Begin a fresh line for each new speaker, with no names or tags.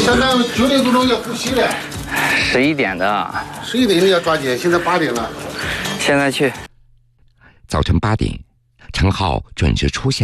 现在9点多钟要补习了
，11点的。
11点要抓紧，现在8点了。
现在去。
早晨8点，陈浩准时出现。